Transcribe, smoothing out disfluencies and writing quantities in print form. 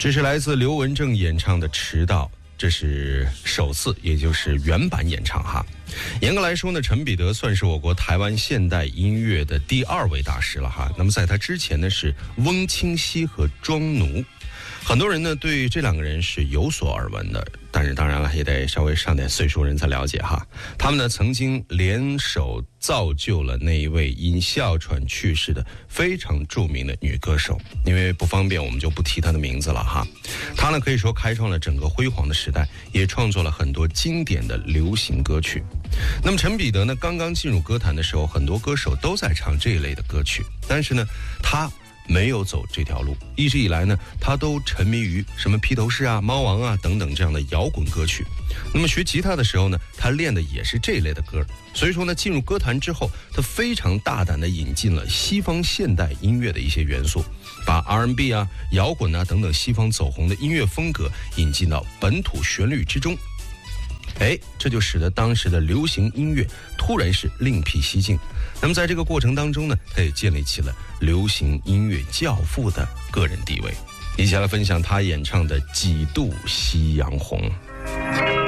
这是来自刘文正演唱的《迟到》，这是首次，也就是原版演唱哈。严格来说呢，陈彼得算是我国台湾现代音乐的第2位大师了哈。那么在他之前呢是翁清溪和庄奴，很多人呢对这2个人是有所耳闻的，但是当然了也得稍微上点岁数人才了解哈。他们呢曾经联手造就了那一位因哮喘去世的非常著名的女歌手，因为不方便我们就不提她的名字了哈。她呢可以说开创了整个辉煌的时代，也创作了很多经典的流行歌曲。那么陈彼得呢刚刚进入歌坛的时候，很多歌手都在唱这一类的歌曲，但是呢他没有走这条路，一直以来呢他都沉迷于什么披头士啊、猫王啊等等这样的摇滚歌曲。那么学吉他的时候呢，他练的也是这一类的歌，所以说呢进入歌坛之后，他非常大胆地引进了西方现代音乐的一些元素，把 R&B 啊、摇滚啊等等西方走红的音乐风格引进到本土旋律之中。这就使得当时的流行音乐突然是另辟蹊径。那么在这个过程当中呢，他也建立起了流行音乐教父的个人地位。一起来分享他演唱的《几度夕阳红》。